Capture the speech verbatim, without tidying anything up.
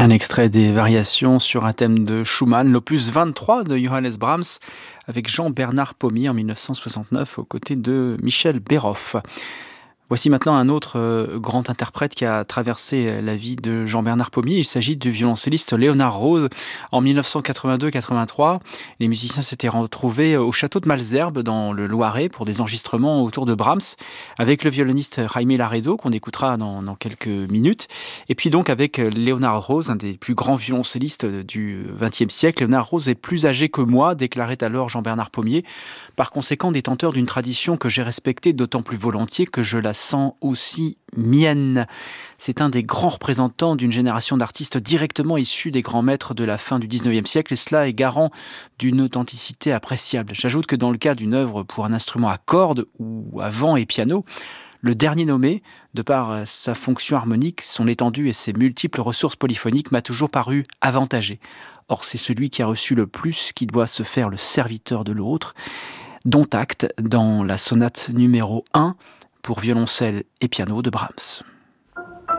Un extrait des Variations sur un thème de Schumann, l'opus vingt-trois de Johannes Brahms, avec Jean-Bernard Pommier en mille neuf cent soixante-neuf aux côtés de Michel Béroff. Voici maintenant un autre euh, grand interprète qui a traversé la vie de Jean-Bernard Pommier. Il s'agit du violoncelliste Léonard Rose. En mille neuf cent quatre-vingt-deux quatre-vingt-trois, les musiciens s'étaient retrouvés au château de Malesherbes dans le Loiret pour des enregistrements autour de Brahms, avec le violoniste Jaime Laredo qu'on écoutera dans, dans quelques minutes. Et puis donc avec Léonard Rose, un des plus grands violoncellistes du vingtième siècle. Léonard Rose est plus âgé que moi, déclarait alors Jean-Bernard Pommier. Par conséquent, détenteur d'une tradition que j'ai respectée d'autant plus volontiers que je la sens aussi mienne. C'est un des grands représentants d'une génération d'artistes directement issus des grands maîtres de la fin du dix-neuvième siècle, et cela est garant d'une authenticité appréciable. J'ajoute que dans le cas d'une œuvre pour un instrument à cordes ou à vent et piano, le dernier nommé, de par sa fonction harmonique, son étendue et ses multiples ressources polyphoniques, m'a toujours paru avantagé. Or, c'est celui qui a reçu le plus qui doit se faire le serviteur de l'autre, dont acte dans la sonate numéro un pour violoncelle et piano de Brahms.